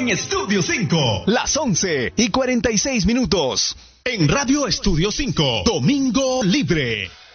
en Estudio 5. Las 11:46. En Radio Estudio 5, Domingo Libre.